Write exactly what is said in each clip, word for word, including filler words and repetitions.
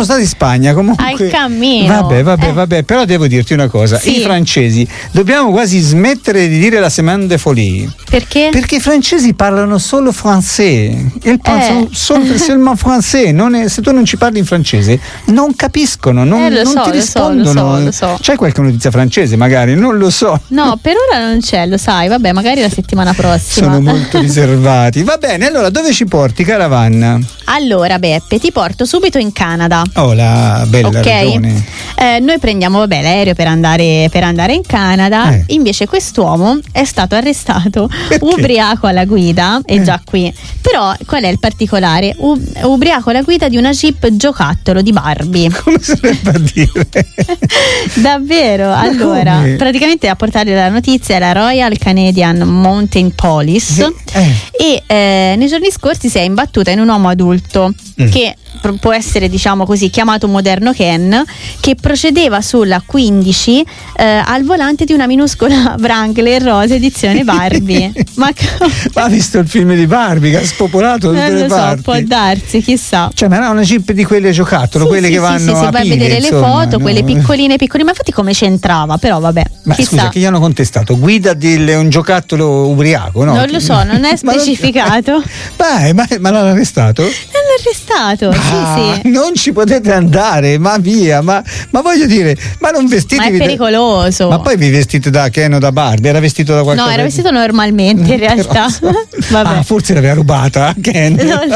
Sono stato in Spagna comunque. Al cammino. Vabbè, vabbè, eh. vabbè, però devo dirti una cosa, Sì. i francesi dobbiamo quasi smettere di dire la semaine de folie. Perché? Perché i francesi parlano solo francese. Il Eh. solo seulement francese, non è, se tu non ci parli in francese non capiscono, non, Eh, lo non so, ti lo so, rispondono. lo so, lo so. C'è qualche notizia francese magari? Non lo so. No, per ora non c'è, lo sai, vabbè, magari la settimana prossima. Sono molto riservati. Va bene, allora dove ci porti, Caravanna? Allora, Beppe, ti porto subito in Canada. Oh, la bella Ok, regione. Eh, noi prendiamo vabbè, l'aereo per andare, per andare in Canada. Eh. Invece quest'uomo è stato arrestato Perché? ubriaco alla guida, è Eh. già qui. Però qual è il particolare? U- ubriaco alla guida di una Jeep giocattolo di Barbie. Come sarebbe a dire? Davvero? Allora, come? praticamente a portare la notizia è la Royal Canadian Mountain Police. Eh. E eh, nei giorni scorsi si è imbattuta in un uomo adulto Mm. che pr- può essere, diciamo così, chiamato moderno Ken, che procedeva sulla quindici eh, al volante di una minuscola Wrangler rosa edizione Barbie. Ma Ma ha visto il film di Barbie che ha spopolato tutte non le lo so, parti? può darsi, chissà. Cioè, ma era una Jeep di quelle giocattolo, Sì, quelle sì, che sì, vanno sì, a si va a pile, vedere le insomma, foto, no? quelle piccoline piccoline, ma infatti come c'entrava, però vabbè, Ma chissà. scusa, che gli hanno contestato? Guida di un giocattolo ubriaco, no? Non lo so, non è Ma non- specificato. Beh, ma, ma l'hanno arrestato? L'hanno arrestato, Ah, sì, sì. non ci potete andare, ma via, ma, ma voglio dire, ma non Ma vestitevi è da- pericoloso. Ma poi vi vestite da Ken o da Barbie? Era vestito da qualcosa? No, era vestito normalmente in realtà. Vabbè. Ah, forse l'aveva rubata Ken. Non-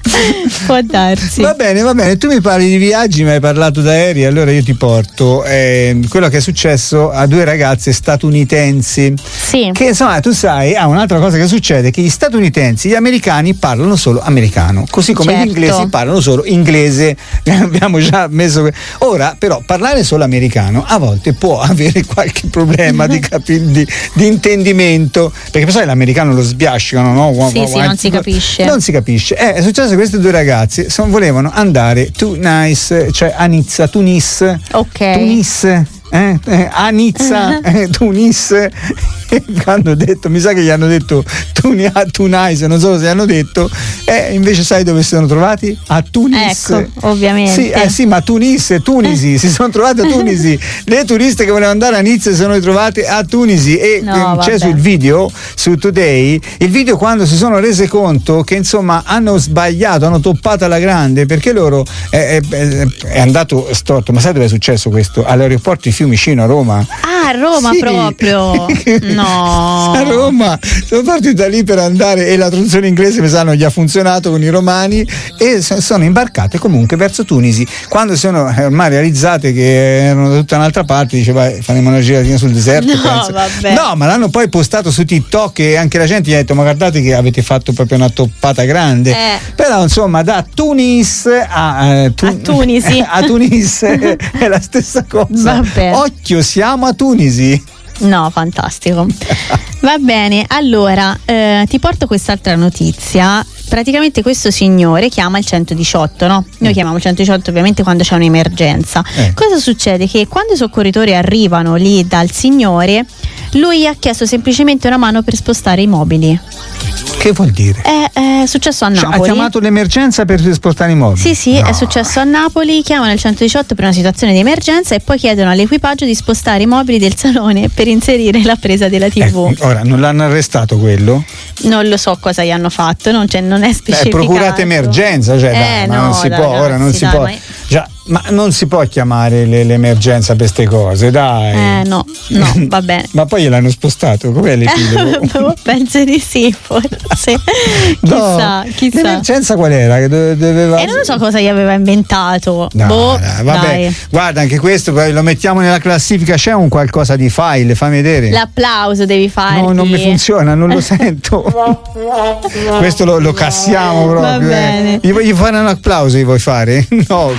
Può darsi. Va bene, va bene, tu mi parli di viaggi, mi hai parlato d'aerei, allora io ti porto eh, quello che è successo a due ragazze statunitensi. Sì. Che insomma, tu sai, ah, un'altra cosa che succede è che gli statunitensi, gli americani parlano solo americano, così come Certo. gli inglesi parlano solo inglese. Abbiamo già messo que- ora, però, parlare solo americano a volte può avere qualche problema di, capi- di, di intendimento, perché poi sai, l'americano lo sbiascicano, no? Sì, sì, non si capisce. Non si capisce. Eh, è successo che queste due ragazze son- volevano andare to Nice, cioè a Nizza, Tunis. Ok. Tunis. Eh, eh, a Nizza, eh, Tunis, e hanno detto, mi sa che gli hanno detto Tuni, a Tunais, non so se gli hanno detto, e eh, invece sai dove si sono trovati? A Tunis. Ecco, ovviamente. Sì, eh, sì, ma Tunis e Tunisi, si sono trovate a Tunisi. Le turiste che volevano andare a Nizza si sono ritrovate a Tunisi e No, eh, c'è vabbè. sul video, su Today, il video quando si sono rese conto che insomma hanno sbagliato, hanno toppato alla grande, perché loro eh, eh, è andato storto. Ma sai dove è successo questo? All'aeroporto di Fiumicino a Roma. Ah, a Roma Sì. proprio. No. A Roma sono partiti da lì per andare e la traduzione inglese mi sa non gli ha funzionato con i romani e so- sono imbarcate comunque verso Tunisi. Quando sono eh, ormai realizzate che erano da tutta un'altra parte, diceva faremo una giratina sul deserto. No, penso. vabbè. No, ma l'hanno poi postato su TikTok e anche la gente gli ha detto ma guardate che avete fatto proprio una toppata grande. Eh. Però insomma da Tunis a, eh, Tu- A Tunisi. a Tunis è la stessa cosa. Vabbè. Occhio, siamo a Tunisi. No, fantastico. Va bene, allora eh, ti porto quest'altra notizia. Praticamente questo signore chiama il centodiciotto, no? Noi chiamiamo il centodiciotto ovviamente quando c'è un'emergenza. Eh. Cosa succede? Che quando i soccorritori arrivano lì dal signore, lui ha chiesto semplicemente una mano per spostare i mobili. Che vuol dire? È, è successo a Cioè, Napoli. ha chiamato l'emergenza per spostare i mobili? Sì, sì, No. è successo a Napoli, chiamano il centodiciotto per una situazione di emergenza e poi chiedono all'equipaggio di spostare i mobili del salone per inserire la presa della tivù. Eh, ora, non l'hanno arrestato quello? Non lo so cosa gli hanno fatto, non, c'è, non è Beh, specificato. procurate emergenza, cioè, Eh, dai, ma no, non si dai, può, ora non ragazzi, si dai, può. ma- Già, ma non si può chiamare le- l'emergenza per queste cose, dai. Eh no, no, va bene. Ma poi gliel'hanno spostato, com'è l'epilogo? Penso di sì, forse. Chissà, No, chissà. l'emergenza qual era? Che dove- doveva... E non so cosa gli aveva inventato. No, boh, dai, vabbè. dai. Guarda, anche questo poi lo mettiamo nella classifica, c'è un qualcosa di file, fammi vedere. L'applauso devi fare. No, non mi funziona, non lo sento. Questo lo, lo cassiamo proprio. Va bene. Eh. Gli voglio fare un applauso, gli vuoi fare? No.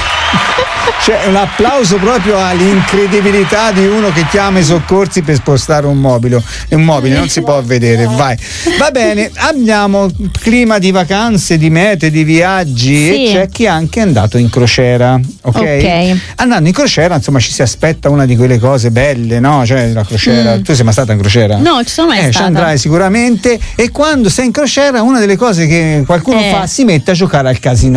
Cioè, un applauso proprio all'incredibilità di uno che chiama i soccorsi per spostare un mobile. Un mobile non si può vedere, vai. Va bene, abbiamo clima di vacanze, di mete, di viaggi Sì. e c'è chi è anche andato in crociera, ok? Ok. Andando in crociera, insomma, ci si aspetta una di quelle cose belle, no? Cioè, la crociera. Mm. Tu sei mai stata in crociera? No, ci sono mai Eh, ci stata. andrai sicuramente. E quando sei in crociera, una delle cose che qualcuno Eh. fa, si mette a giocare al casinò.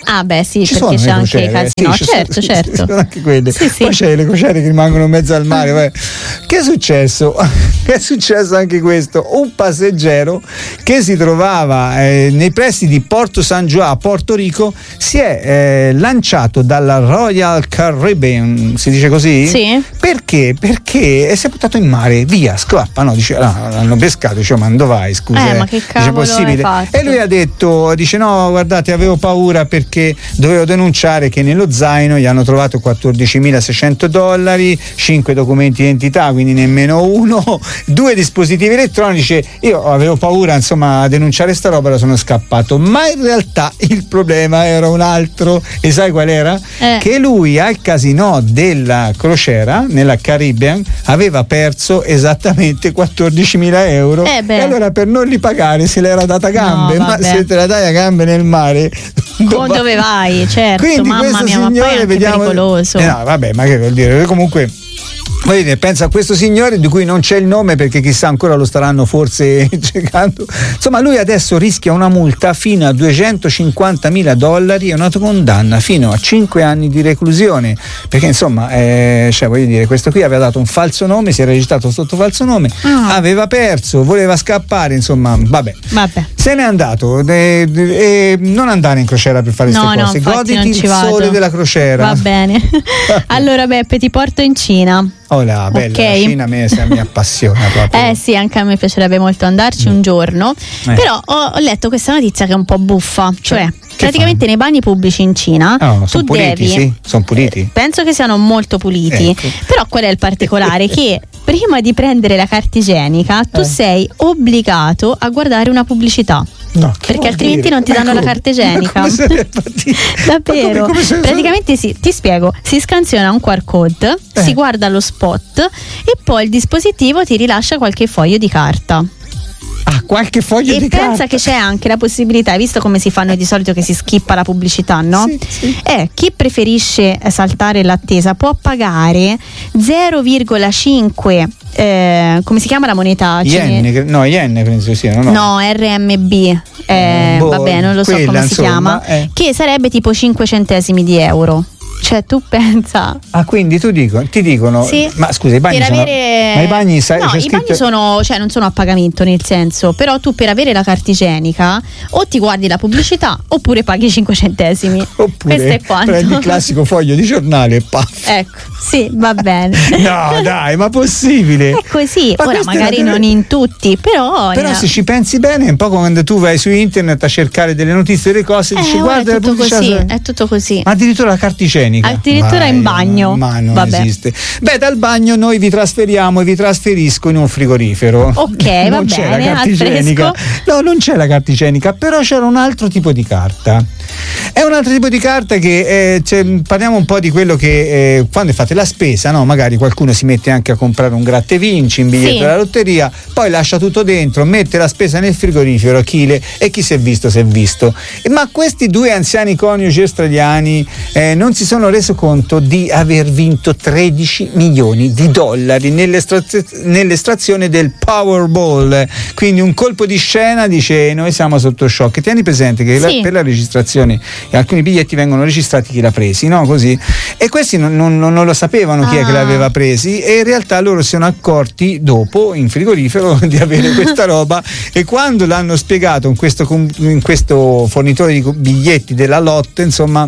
Ah beh sì, ci perché sono c'è anche i crociere, casino, sì, certo, sono, certo. Ci sono anche quelle. Sì, sì. Poi c'è le crociere che rimangono in mezzo al mare. Vabbè. Che è successo? Che è successo anche questo? Un passeggero che si trovava eh, nei pressi di Porto San Juan a Porto Rico si è eh, lanciato dalla Royal Caribbean, si dice così? Sì. Perché? Perché si è buttato in mare, via, scappa, no? Dice, ah, l'hanno pescato, dice, ma dove vai, scusa? Eh, ma che dice, cavolo possibile? hai fatto? E lui ha detto, dice, no, guardate, avevo paura perché dovevo denunciare che nello zaino gli hanno trovato quattordicimilaseicento dollari, cinque documenti di identità, quindi nemmeno uno, due dispositivi elettronici. Io avevo paura, insomma, a denunciare sta roba, la sono scappato, ma in realtà il problema era un altro. E sai qual era? Eh. Che lui al casino della crociera nella Caribbean aveva perso esattamente quattordicimila euro. Eh beh. E allora per non li pagare se l'era data a gambe. No, ma vabbè. se te la dai a gambe nel mare, Con dove vai? Certo, quindi mamma questo mia, ma poi è signore, anche vediamo, pericoloso. eh no, vabbè, ma che vuol dire? Comunque, voglio dire, pensa a questo signore di cui non c'è il nome perché chissà ancora lo staranno forse cercando. Insomma, lui adesso rischia una multa fino a duecentocinquantamila dollari e una condanna fino a cinque anni di reclusione, perché insomma, eh, cioè, voglio dire, questo qui aveva dato un falso nome, si era registrato sotto falso nome, Ah. aveva perso, voleva scappare, insomma, vabbè. Vabbè. Se n'è andato e, e non andare in crociera per fare No, queste no, cose, infatti goditi non il ci vado. sole della crociera. Va bene. Allora Beppe, ti porto in Cina. Oh là, bella, Ok. la Cina a me se mi appassiona proprio. Eh sì, anche a me piacerebbe molto andarci un giorno. Eh. Però ho, ho letto questa notizia che è un po' buffa. Cioè, che praticamente nei bagni pubblici in Cina Oh, tu sono puliti, devi. sì? Sono puliti? Eh, penso che siano molto puliti. Ecco. Però qual è il particolare? Che prima di prendere la carta igienica tu Eh. sei obbligato a guardare una pubblicità. No, che Perché vuol altrimenti dire? non ti Ma danno la come? carta igienica. Ma come sarebbe partito? Davvero? Ma come- come se- Praticamente sì, ti spiego, si scansiona un Q R code, Eh. si guarda lo spot e poi il dispositivo ti rilascia qualche foglio di carta. Ah, qualche foglio E di pensa carta. che c'è anche la possibilità, hai visto come si fanno di solito che si skippa la pubblicità, no? Sì, sì. Eh, chi preferisce saltare l'attesa può pagare zero virgola cinque eh, come si chiama la moneta Yen, cinese? che- no, yen penso siano, no? No, R M B, eh, Boh, vabbè, non lo so quella, come si insomma, chiama, eh. che sarebbe tipo cinque centesimi di euro. Cioè, tu pensa. Ah, quindi tu dico, ti dicono, Sì. ma scusa, i bagni Per sono, avere... ma i bagni sai, no, c'è i scritto, bagni sono, cioè non sono a pagamento nel senso, però tu per avere la carta igienica o ti guardi la pubblicità oppure paghi cinque centesimi. oppure Questo è quanto. prendi il classico foglio di giornale e paff. Ecco, sì, va bene. No, dai, ma possibile? È così, Ma ora questa è magari una non delle- in tutti, però. Però in- se ci pensi bene è un po' come quando tu vai su internet a cercare delle notizie, delle cose, eh, dici ora guarda è la tutto pubblicità così, su- è tutto così. Ma addirittura la carta igienica. Addirittura in bagno. Ma non Vabbè. esiste. Beh, dal bagno noi vi trasferiamo e vi trasferisco in un frigorifero. Ok, non va c'è bene, la carta al igienica. fresco. No, non c'è la carta igienica, però c'era un altro tipo di carta. È un altro tipo di carta che eh, c'è- parliamo un po' di quello che eh, quando fate la spesa, no? Magari qualcuno si mette anche a comprare un gratta e vinci, un biglietto Sì. della lotteria, poi lascia tutto dentro, mette la spesa nel frigorifero, chile, e chi si è visto si è visto. E- Ma questi due anziani coniugi australiani eh, non si sono reso conto di aver vinto tredici milioni di dollari nell'estrazio- nell'estrazione del Powerball, quindi un colpo di scena, dice noi siamo sotto shock. Tieni presente che la- Sì. per la registrazione alcuni biglietti vengono registrati chi l'ha presi, no? Così. E questi non, non- non lo sapevano chi è che Ah. l'aveva presi e in realtà loro si sono accorti dopo in frigorifero di avere questa roba e quando l'hanno spiegato in questo, com- in questo fornitore di biglietti della Lotto, insomma,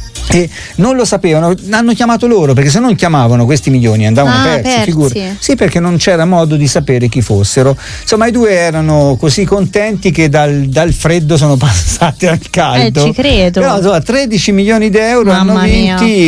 e non lo sapevano, hanno chiamato loro perché se non chiamavano questi milioni andavano Ah, persi, persi. figurati. Sì, perché non c'era modo di sapere chi fossero. Insomma, i due erano così contenti che dal, dal freddo sono passati al caldo. Eh, ci credo. Però insomma, tredici milioni di euro Mamma hanno vinti mia.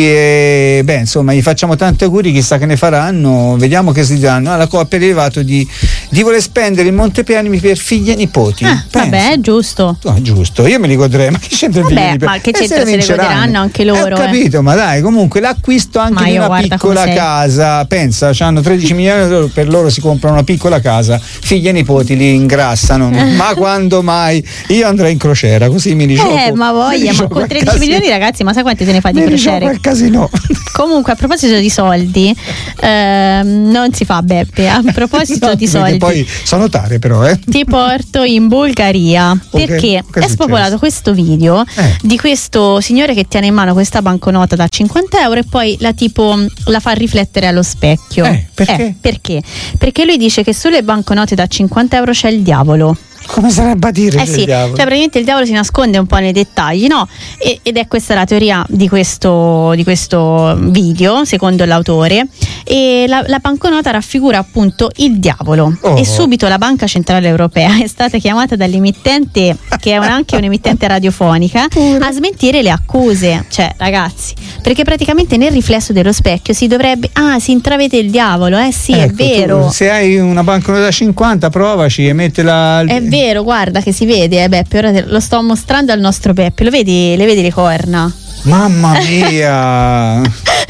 e beh, insomma, gli facciamo tanti auguri, chissà che ne faranno. Vediamo che si diranno. Ah, la coppia è arrivato di, di voler spendere il montepremi per figli e nipoti. Ah, Pensa. vabbè, è giusto. Oh, giusto, io me li godrei, ma che c'entra i figli e Vabbè, nipoti? ma che E c'entra, se se le vinceranno. goderanno anche Eh, loro, ho eh. capito, ma dai, comunque l'acquisto anche Ma di io una guarda come piccola sei. casa, pensa, hanno tredici milioni di euro, per loro si comprano una piccola casa, figli e nipoti li ingrassano, ma quando mai? Io andrei in crociera, così mi rigioco. Eh, ma mi voglia, ma rigioco con al tredici casino. milioni ragazzi, ma sai quanti te ne fai di Mi rigioco crociere? al casino. Comunque, a proposito di soldi, ehm, non si fa Beppe. A proposito No, di perché soldi, poi sono notare però, eh. Ti porto in Bulgaria, Okay, perché che è è spopolato successo? questo video Eh. di questo signore che tiene in mano questa banconota da cinquanta euro e poi la tipo la fa riflettere allo specchio. Eh, perché? Eh, perché? Perché lui dice che sulle banconote da cinquanta euro c'è il diavolo. Come sarebbe a dire Eh il sì, diavolo? cioè praticamente il diavolo si nasconde un po' nei dettagli, no? E- ed è questa la teoria di questo, di questo video, secondo l'autore. E la, la banconota raffigura appunto il diavolo. Oh. E subito la Banca Centrale Europea è stata chiamata dall'emittente, che è un- anche un'emittente radiofonica, a smentire le accuse. Cioè, ragazzi, perché praticamente nel riflesso dello specchio si dovrebbe. Ah, si intravede il diavolo, eh sì, è Ecco, vero. tu, se hai una banconota da cinquanta, provaci e mettela al... È vero, guarda che si vede, eh, Beppe, ora te- lo sto mostrando al nostro Beppe, lo vedi, le vedi le corna? Mamma mia!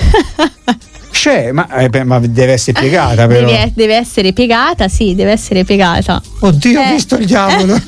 C'è, ma, eh, beh, ma deve essere piegata però. Deve, deve essere piegata, sì, deve essere piegata. Oddio, Eh. ho visto il diavolo.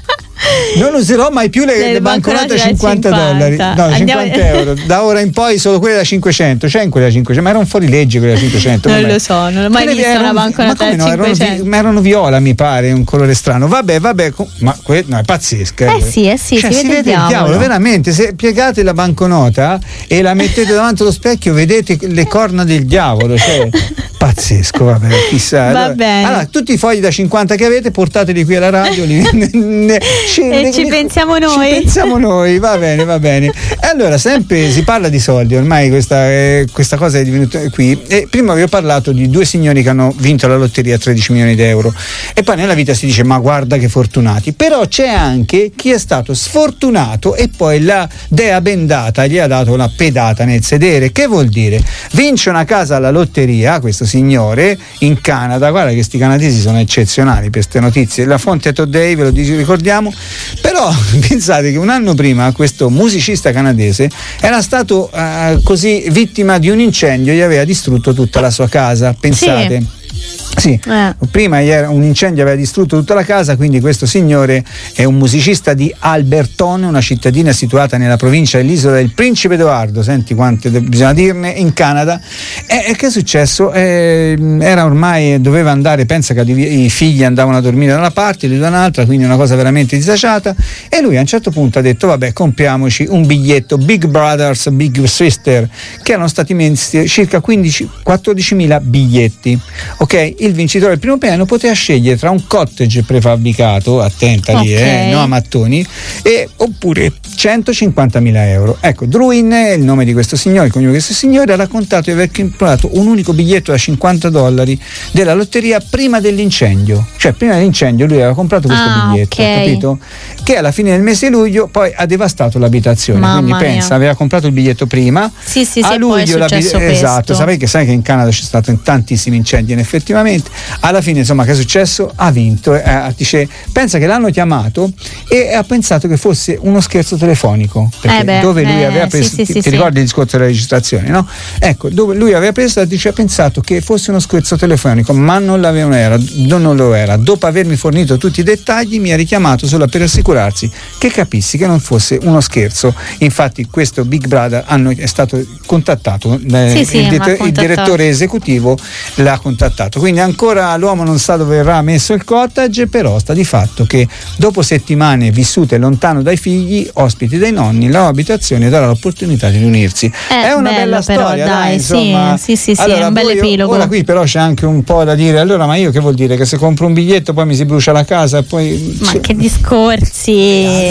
Non userò mai più le, Le le banconote da cinquanta dollari, no, Andiamo- cinquanta euro. Da ora in poi solo quelle da cinquecento. C'è in quelle da cinquecento, ma erano fuori legge quelle da cinquecento. Non com'è? lo so, non ho mai Quelle visto erano- una banconota ma come da no, erano vi- cinquecento. ma erano viola, mi pare, un colore strano. Vabbè, vabbè, com- ma que- no, è pazzesca. Eh sì, eh sì, Cioè, si vede il diavolo. veramente. Se piegate la banconota e la mettete davanti allo specchio, vedete le corna del diavolo. Cioè, pazzesco, vabbè, chissà. Va allora, bene. allora, tutti i fogli da cinquanta che avete, portateli qui alla radio. Li, ne- ne- ci- E ne- ci ne- pensiamo Ci noi. pensiamo noi, va bene, va bene. E allora, sempre si parla di soldi, ormai questa, eh, questa cosa è divenuta qui. E prima vi ho parlato di due signori che hanno vinto la lotteria a tredici milioni di euro. E poi nella vita si dice, ma guarda che fortunati. Però c'è anche chi è stato sfortunato e poi la dea bendata gli ha dato una pedata nel sedere. Che vuol dire? Vince una casa alla lotteria, questo signore, in Canada. Guarda che sti canadesi sono eccezionali per queste notizie. La fonte è Today, ve lo ricordiamo. Però pensate che un anno prima questo musicista canadese era stato eh, così vittima di un incendio, gli aveva distrutto tutta la sua casa. Pensate. Sì, Eh. prima era un incendio aveva distrutto tutta la casa, quindi questo signore è un musicista di Alberton, una cittadina situata nella provincia dell'isola del Principe Edoardo, senti quante de- bisogna dirne, in Canada. E, e che è successo? Eh, era ormai, doveva andare, pensa che i figli andavano a dormire da una parte, lui da un'altra, quindi una cosa veramente disagiata, e lui a un certo punto ha detto vabbè, compriamoci un biglietto Big Brothers, Big Sister, che erano stati messi circa quindici quattordicimila biglietti. Ok, il vincitore del primo piano poteva scegliere tra un cottage prefabbricato, attenta lì, Ok. eh, no a mattoni, e oppure centocinquantamila euro. Ecco, Druin è il nome di questo signore, il cognome di questo signore, ha raccontato di aver comprato un unico biglietto da cinquanta dollari della lotteria prima dell'incendio. Cioè, prima dell'incendio lui aveva comprato questo Ah, biglietto, ok. capito? Che alla fine del mese di luglio poi ha devastato l'abitazione. Mamma Quindi mia. pensa, aveva comprato il biglietto prima. Sì, sì, a sì, poi è luglio la- successo esatto, questo. sapete che sai che in Canada c'è stato tantissimi incendi e effettivamente alla fine insomma che è successo? Ha vinto, eh, dice, pensa che l'hanno chiamato e ha pensato che fosse uno scherzo telefonico, perché Eh beh, dove lui eh, aveva preso, sì, sì, ti, sì, ti sì. ricordi il discorso della registrazione, no? Ecco, dove lui aveva preso, dice, ha pensato che fosse uno scherzo telefonico, ma non, l'aveva, non, era, non lo era. Dopo avermi fornito tutti i dettagli mi ha richiamato solo per assicurarsi che capissi che non fosse uno scherzo. Infatti questo Big Brother hanno, è stato contattato, eh, Sì, sì, il, m'ha det- il contattato. direttore esecutivo l'ha contattato, quindi ancora l'uomo non sa dove verrà messo il cottage, però sta di fatto che dopo settimane vissute lontano dai figli, ospiti dai nonni, la nuova abitazione darà l'opportunità di riunirsi. Eh, È una bello bella però, storia, dai, dai, sì, insomma. sì, sì, sì, Allora, è un bel voi- epilogo. Ora qui però c'è anche un po' da dire, allora ma io che vuol dire? Che se compro un biglietto poi mi si brucia la casa e poi... Ma che discorsi!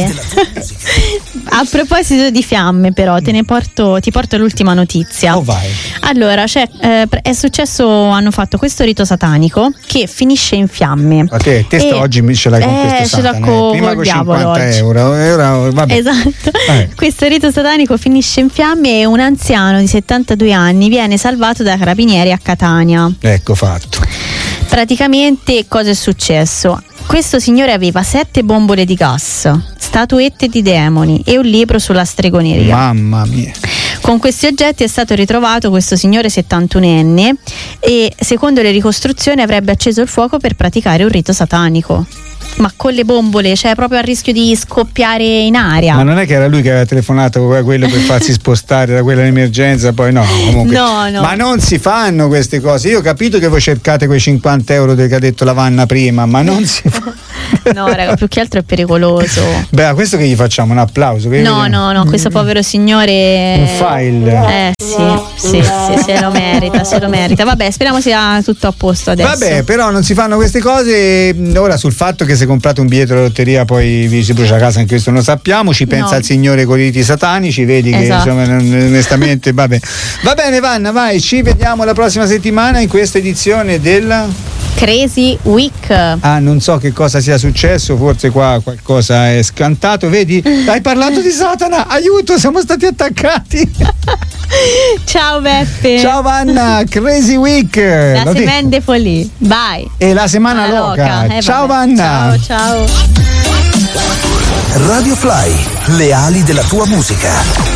A proposito di fiamme, però, te ne porto, ti porto l'ultima notizia. Oh, vai. Allora, c'è, eh, è successo, hanno fatto questo rito satanico che finisce in fiamme. Ma te, te sta E- oggi mi ce l'hai con eh, questo ce l'ho Satana, co- eh. Prima col con diavolo cinquanta oggi. euro, ora, vabbè. Esatto. Eh. Questo rito satanico finisce in fiamme e un anziano di settantadue anni viene salvato dai carabinieri a Catania. Ecco fatto. Praticamente cosa è successo? Questo signore aveva sette bombole di gas, statuette di demoni e un libro sulla stregoneria. Mamma mia. Con questi oggetti è stato ritrovato questo signore settantunenne e secondo le ricostruzioni avrebbe acceso il fuoco per praticare un rito satanico. ma con le bombole, cioè proprio a rischio di scoppiare in aria. Ma non è che era lui che aveva telefonato con quello per farsi spostare da quella d'emergenza, poi no, comunque. No, no. Ma non si fanno queste cose. Io ho capito che voi cercate quei cinquanta euro che ha detto la Vanna prima, ma non si fa. No, raga, più che altro è pericoloso. Beh, a questo che gli facciamo un applauso. Che no, no, no, questo povero signore. Un file. Eh sì, sì, sì, se lo merita, se lo merita. Vabbè, speriamo sia tutto a posto adesso. Vabbè, però non si fanno queste cose. Ora sul fatto che se comprate un biglietto alla lotteria poi vi si brucia a casa, anche questo non lo sappiamo. Ci pensa No. il signore con i riti satanici, vedi Esatto. che insomma, onestamente, vabbè. Va bene, Vanna, vai, ci vediamo la prossima settimana in questa edizione della Crazy Week. Ah, non so che cosa sia successo, forse qua qualcosa è scantato, vedi? Hai parlato di Satana, aiuto, siamo stati attaccati. Ciao Beppe. Ciao Vanna, Crazy Week. La Lo dico. semaine de folie. Bye. E la settimana La loca. loca. Eh, Ciao vabbè. Vanna. Ciao, ciao. Radio Fly, le ali della tua musica.